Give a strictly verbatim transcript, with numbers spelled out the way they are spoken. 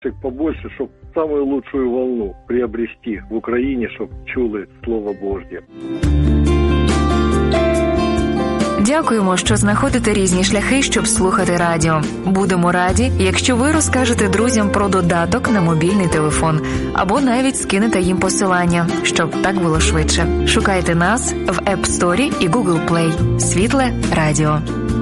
побольше, щоб самую лучшую волну приобрести в Україні, щоб чули Слово Божє. Дякуємо, що знаходите різні шляхи, щоб слухати радіо. Будемо раді, якщо ви розкажете друзям про додаток на мобільний телефон, або навіть скинете їм посилання, щоб так було швидше. Шукайте нас в App Store і Google Play. Світле радіо.